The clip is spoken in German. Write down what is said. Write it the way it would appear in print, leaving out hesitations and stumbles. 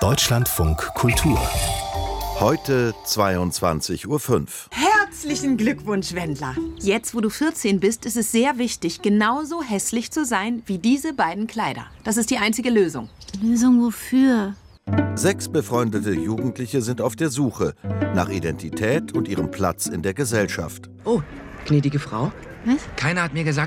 Deutschlandfunk Kultur. Heute 22:05 Uhr. Herzlichen Glückwunsch, Wendler. Jetzt, wo du 14 bist, ist es sehr wichtig, genauso hässlich zu sein wie diese beiden Kleider. Das ist die einzige Lösung. Lösung wofür? 6 befreundete Jugendliche sind auf der Suche nach Identität und ihrem Platz in der Gesellschaft. Oh, gnädige Frau? Was? Keiner hat mir gesagt,